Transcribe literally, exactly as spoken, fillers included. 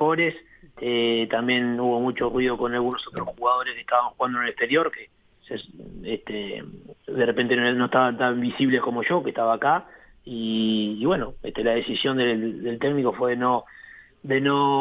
mejores. Eh, también hubo mucho ruido con algunos otros jugadores que estaban jugando en el exterior, que se, este, de repente no, no estaban tan visibles como yo, que estaba acá. Y, y bueno, este, la decisión del, del técnico fue de no, de no